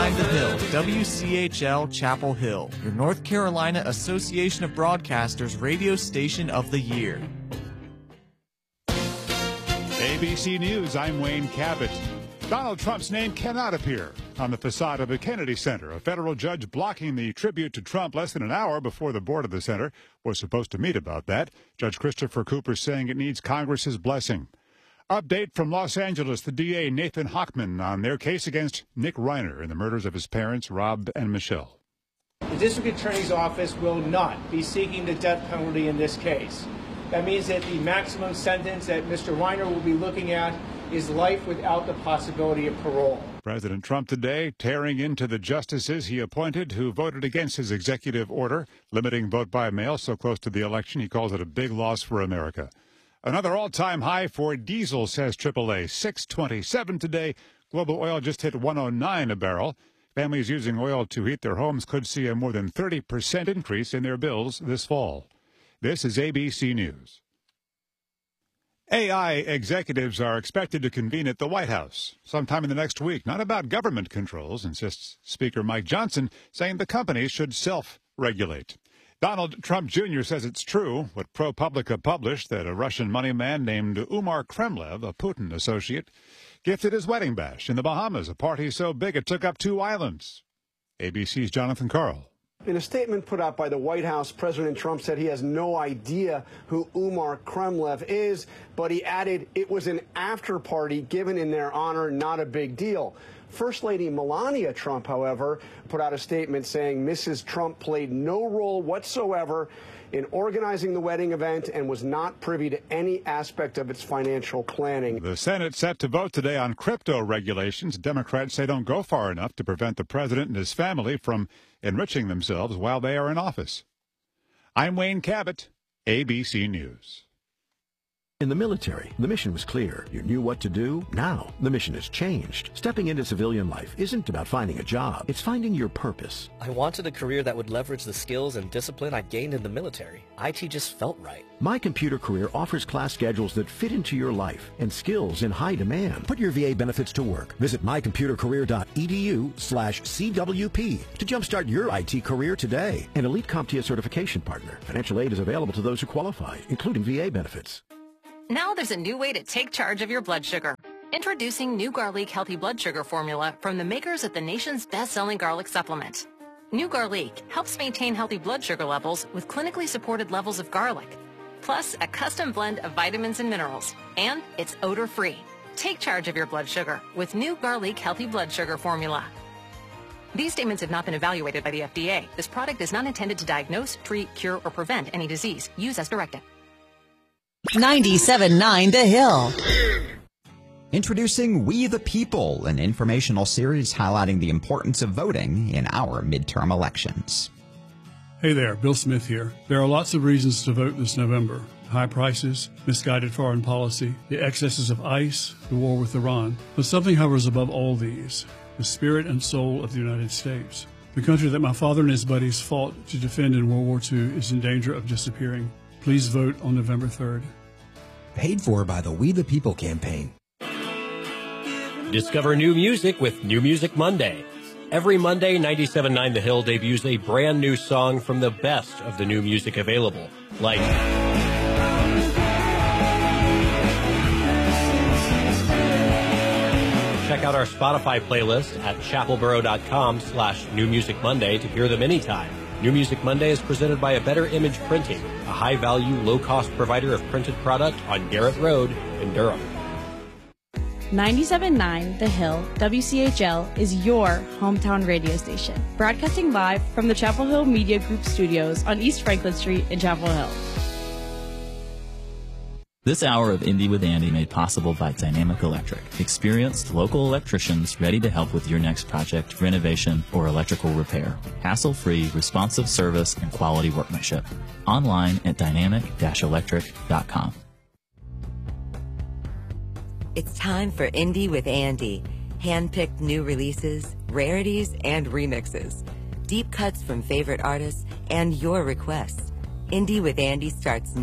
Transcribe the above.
97.9 The Hill, WCHL Chapel Hill, your North Carolina Association of Broadcasters radio station of the year. ABC News, I'm Wayne Cabot. Donald Trump's name cannot appear on the facade of the Kennedy Center. A federal judge blocking the tribute to Trump less than an hour before the board of the center was supposed to meet about that. Judge Christopher Cooper saying it needs Congress's blessing. Update from Los Angeles, the DA Nathan Hochman on their case against Nick Reiner in the murders of his parents, Rob and Michelle. The district attorney's office will not be seeking the death penalty in this case. That means that the maximum sentence that Mr. Reiner will be looking at is life without the possibility of parole. President Trump today tearing into the justices he appointed who voted against his executive order limiting vote by mail so close to the election. He calls it a big loss for America. Another all-time high for diesel, says AAA. $6.27 today. Global oil just hit $109 a barrel. Families using oil to heat their homes could see a more than 30% increase in their bills this fall. This is ABC News. AI executives are expected to convene at the White House sometime in the next week. Not about government controls, insists Speaker Mike Johnson, saying the company should self-regulate. Donald Trump Jr. says it's true what ProPublica published, that a Russian money man named Umar Kremlev, a Putin associate, gifted his wedding bash in the Bahamas, a party so big it took up 2 islands. ABC's Jonathan Karl. In a statement put out by the White House, President Trump said he has no idea who Umar Kremlev is, but he added it was an after party given in their honor, not a big deal. First Lady Melania Trump, however, put out a statement saying Mrs. Trump played no role whatsoever in organizing the wedding event and was not privy to any aspect of its financial planning. The Senate set to vote today on crypto regulations. Democrats say don't go far enough to prevent the president and his family from enriching themselves while they are in office. I'm Wayne Cabot, ABC News. In the military, the mission was clear. You knew what to do. Now, the mission has changed. Stepping into civilian life isn't about finding a job. It's finding your purpose. I wanted a career that would leverage the skills and discipline I gained in the military. IT just felt right. My Computer Career offers class schedules that fit into your life and skills in high demand. Put your VA benefits to work. Visit mycomputercareer.edu/CWP to jumpstart your IT career today. An elite CompTIA certification partner. Financial aid is available to those who qualify, including VA benefits. Now there's a new way to take charge of your blood sugar. Introducing new Garlic Healthy Blood Sugar Formula from the makers of the nation's best-selling garlic supplement. New Garlic helps maintain healthy blood sugar levels with clinically supported levels of garlic, plus a custom blend of vitamins and minerals, and it's odor-free. Take charge of your blood sugar with new Garlic Healthy Blood Sugar Formula. These statements have not been evaluated by the FDA. This product is not intended to diagnose, treat, cure, or prevent any disease. Use as directed. 97.9 The Hill. Introducing We the People, an informational series highlighting the importance of voting in our midterm elections. Hey there, Bill Smith here. There are lots of reasons to vote this November. High prices, misguided foreign policy, the excesses of ICE, the war with Iran. But something hovers above all these, the spirit and soul of the United States. The country that my father and his buddies fought to defend in World War II is in danger of disappearing. Please vote on November 3rd. Paid for by the We the People campaign. Discover new music with New Music Monday. Every Monday, 97.9 The Hill debuts a brand new song from the best of the new music available, like check out our Spotify playlist at chapelboro.com/New Music Monday to hear them anytime. New Music Monday is presented by A Better Image Printing, a high-value, low-cost provider of printed product on Garrett Road in Durham. 97.9 The Hill, WCHL, is your hometown radio station. Broadcasting live from the Chapel Hill Media Group studios on East Franklin Street in Chapel Hill. This hour of Indie with Andy made possible by Dynamic Electric. Experienced local electricians ready to help with your next project, renovation, or electrical repair. Hassle-free, responsive service and quality workmanship. Online at dynamic-electric.com. It's time for Indie with Andy. Hand-picked new releases, rarities, and remixes. Deep cuts from favorite artists and your requests. Indie with Andy starts